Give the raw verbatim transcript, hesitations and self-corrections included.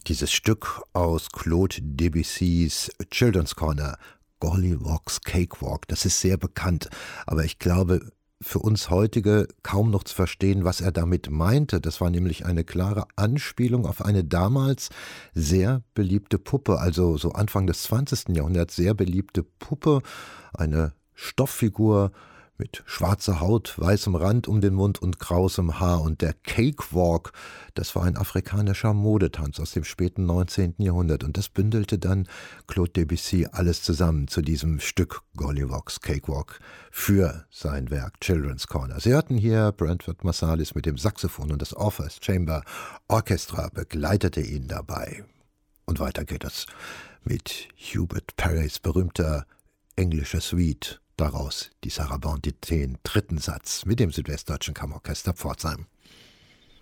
Dieses Stück aus Claude Debussys Children's Corner, Golliwogg's Cakewalk, das ist sehr bekannt, aber ich glaube, für uns heutige kaum noch zu verstehen, was er damit meinte. Das war nämlich eine klare Anspielung auf eine damals sehr beliebte Puppe, also so Anfang des zwanzigsten Jahrhunderts sehr beliebte Puppe, eine Stofffigur mit schwarzer Haut, weißem Rand um den Mund und krausem Haar. Und der Cakewalk, das war ein afrikanischer Modetanz aus dem späten neunzehnten Jahrhundert. Und das bündelte dann Claude Debussy alles zusammen zu diesem Stück Golliwogg's Cakewalk für sein Werk Children's Corner. Sie hörten hier Branford Marsalis mit dem Saxophon und das Orpheus Chamber Orchestra begleitete ihn dabei. Und weiter geht es mit Hubert Parrys berühmter englischer Suite. Daraus die Sarabande den dritten Satz mit dem Südwestdeutschen Kammerorchester Pforzheim.